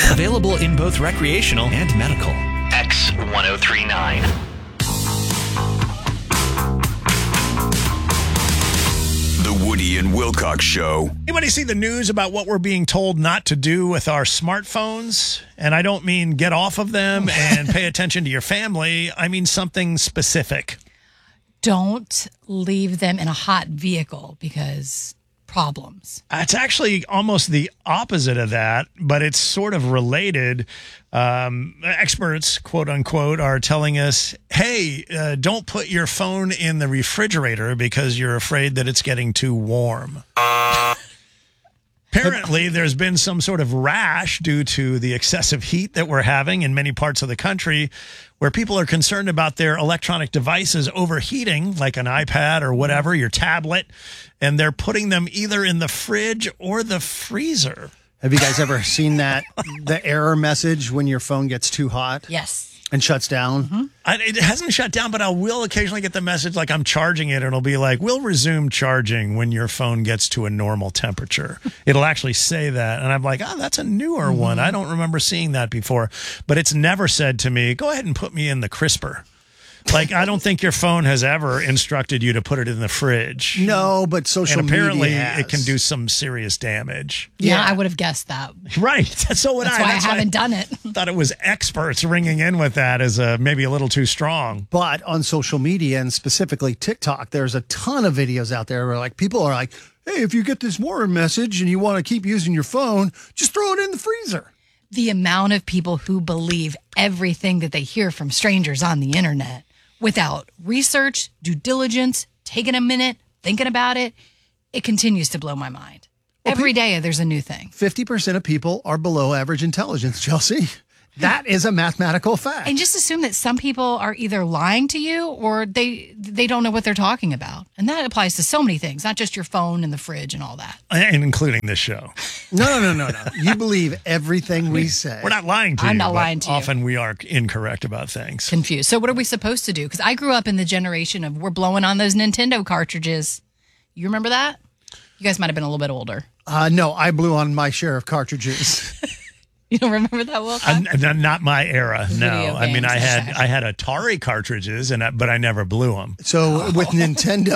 Available in both recreational and medical. X1039. The Woody and Wilcox Show. Anybody see the news about what we're being told not to do with our smartphones? And I don't mean get off of them and pay attention to your family. I mean something specific. Don't leave them in a hot vehicle because problems. It's actually almost the opposite of that, but it's sort of related. Experts, quote unquote, are telling us, hey, don't put your phone in the refrigerator because you're afraid that it's getting too warm. Apparently, there's been some sort of rash due to the excessive heat that we're having in many parts of the country where people are concerned about their electronic devices overheating, like an iPad or whatever, your tablet, and they're putting them either in the fridge or the freezer. Have you guys ever seen that, the error message when your phone gets too hot? Yes. And shuts down? Mm-hmm. It hasn't shut down, but I will occasionally get the message like I'm charging it, and it'll be like, we'll resume charging when your phone gets to a normal temperature. It'll actually say that, and I'm like, oh, that's a newer one. I don't remember seeing that before. But it's never said to me, go ahead and put me in the crisper. Like, I don't think your phone has ever instructed you to put it in the fridge. No, but social and apparently media has. it can do some serious damage. Yeah, I would have guessed that. Right. So would That's why I haven't done it. Thought it was experts ringing in with that as maybe a little too strong. But on social media and specifically TikTok, there's a ton of videos out there where like people are like, hey, if you get this warning message and you want to keep using your phone, just throw it in the freezer. The amount of people who believe everything that they hear from strangers on the internet without research, due diligence, taking a minute, thinking about it, it continues to blow my mind. Well, Every day there's a new thing. 50% of people are below average intelligence, Chelsea. That is a mathematical fact. And just assume that some people are either lying to you or they don't know what they're talking about. And that applies to so many things, not just your phone and the fridge and all that. And including this show. No. You believe everything we say. We're not lying to you. I'm not lying to you. Often we are incorrect about things. Confused. So what are we supposed to do? Because I grew up in the generation of we're blowing on those Nintendo cartridges. You remember that? You guys might have been a little bit older. No, I blew on my share of cartridges. You don't remember that, Will? Not my era. No, Video I mean games. I had Atari cartridges, but I never blew them. So with Nintendo.